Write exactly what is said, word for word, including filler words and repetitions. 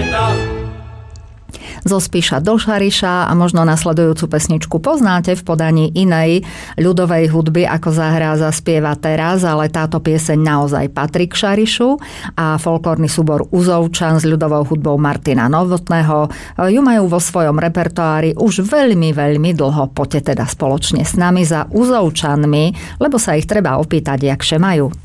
Zo Spiša do Šariša a možno nasledujúcu pesničku poznáte v podaní inej ľudovej hudby, ako zahrá zaspieva teraz, ale táto pieseň naozaj patrí k Šarišu a folklórny súbor Uzovčan s ľudovou hudbou Martina Novotného ju majú vo svojom repertoári už veľmi, veľmi dlho. Poďte teda spoločne s nami za Uzovčanmi, lebo sa ich treba opýtať, jakže majú.